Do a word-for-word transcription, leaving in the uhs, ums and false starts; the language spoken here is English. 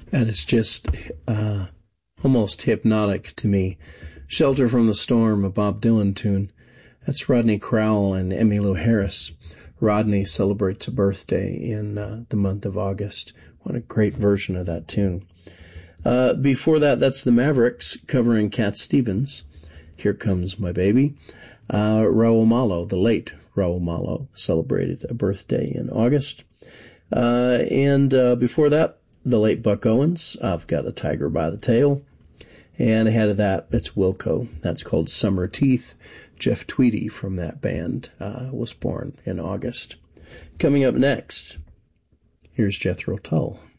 And it's just uh, almost hypnotic to me. Shelter from the Storm, a Bob Dylan tune. That's Rodney Crowell and Emmylou Harris. Rodney celebrates a birthday in uh, the month of August. What a great version of that tune. Uh, before that, that's the Mavericks covering Cat Stevens. Here Comes My Baby. Uh, Raul Malo, the late Raul Malo, celebrated a birthday in August. Uh, and uh, before that, the late Buck Owens, I've Got a Tiger by the Tail. And ahead of that, it's Wilco. That's called Summer Teeth. Jeff Tweedy from that band uh, was born in August. Coming up next, here's Jethro Tull.